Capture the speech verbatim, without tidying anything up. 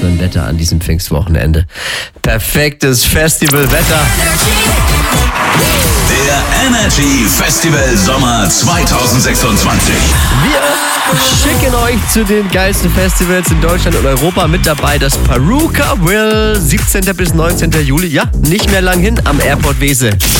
für ein Wetter an diesem Pfingstwochenende? Perfektes Festivalwetter. Der Energy Festival Sommer zwanzig sechsundzwanzig. Wir schicken euch zu den geilsten Festivals in Deutschland und Europa. Mit dabei das Paruka Will, siebzehnten bis neunzehnten Juli. Ja, nicht mehr lang hin am Airport Wesel.